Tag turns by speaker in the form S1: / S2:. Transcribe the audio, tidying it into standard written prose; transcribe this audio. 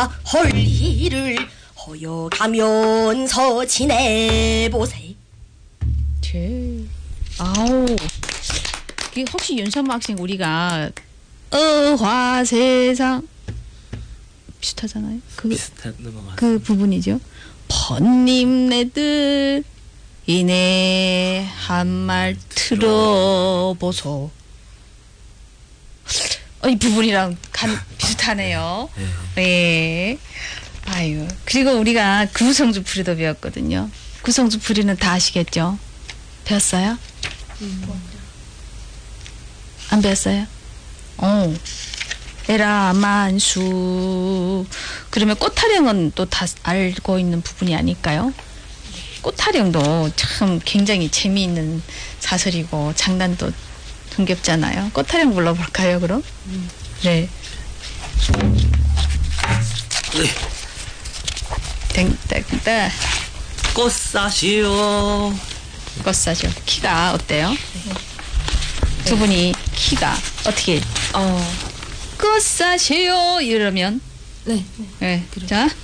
S1: 다 할 일을 허여가면서 지내보세.
S2: 아우, 그 혹시 윤선모 학생 우리가 어화세상 비슷하잖아요.
S3: 비슷한 거 맞습니다.
S2: 그 부분이죠. 번님네들 이내 한 말 들어보소. 이 부분이랑 비슷하네요. 예. 아유. 그리고 우리가 구성주풀이도 배웠거든요. 구성주풀이는 다 아시겠죠? 배웠어요? 안 배웠어요? 에라 만수. 그러면 꽃타령은 또 다 알고 있는 부분이 아닐까요? 꽃타령도 참 굉장히 재미있는 사설이고 장난도 흥겹잖아요. 꽃타령 불러볼까요, 그럼? 네. 땡땡땡.
S3: 꽃사시오.
S2: 꽃사죠. 키가 어때요? 두 분이 키가 어떻게? 꽃사시오 이러면.
S4: 네.
S2: 네. 자.